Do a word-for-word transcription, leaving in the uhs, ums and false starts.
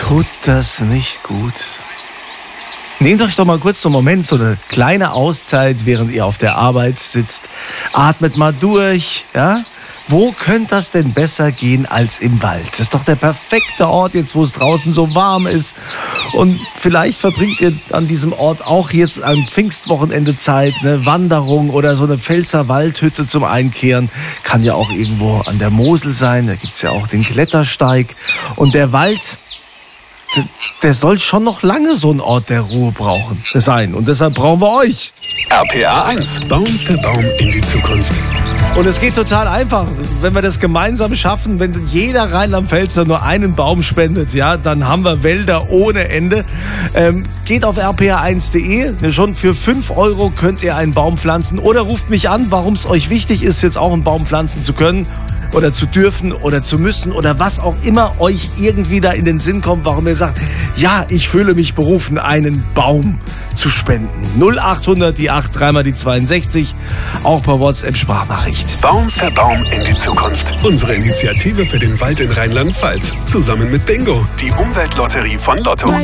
Tut das nicht gut? Nehmt euch doch mal kurz so einen Moment, so eine kleine Auszeit, während ihr auf der Arbeit sitzt. Atmet mal durch, ja? Wo könnte das denn besser gehen als im Wald? Das ist doch der perfekte Ort jetzt, wo es draußen so warm ist. Und vielleicht verbringt ihr an diesem Ort auch jetzt am Pfingstwochenende Zeit, eine Wanderung oder so eine Pfälzer Waldhütte zum Einkehren. Kann ja auch irgendwo an der Mosel sein, da gibt's ja auch den Klettersteig. Und der Wald, der soll schon noch lange so ein Ort der Ruhe brauchen sein. Und deshalb brauchen wir euch. R P R eins. Baum für Baum in die Zukunft. Und es geht total einfach, wenn wir das gemeinsam schaffen, wenn jeder Rheinland-Pfälzer nur einen Baum spendet, ja, dann haben wir Wälder ohne Ende. Ähm, geht auf r p r eins punkt d e, schon für fünf Euro könnt ihr einen Baum pflanzen oder ruft mich an, warum es euch wichtig ist, jetzt auch einen Baum pflanzen zu können oder zu dürfen oder zu müssen oder was auch immer euch irgendwie da in den Sinn kommt, warum ihr sagt, ja, ich fühle mich berufen, einen Baum zu spenden. null acht hundert, die acht, dreimal die zweiundsechzig, auch per WhatsApp-Sprachnachricht. Baum für Baum in die Zukunft. Unsere Initiative für den Wald in Rheinland-Pfalz. Zusammen mit Bingo, die Umweltlotterie von Lotto.